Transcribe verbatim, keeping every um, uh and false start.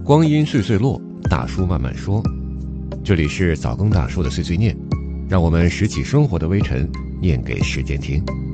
光阴岁岁落，大叔慢慢说。这里是早更大叔的碎碎念，让我们拾起生活的微尘，念给时间听。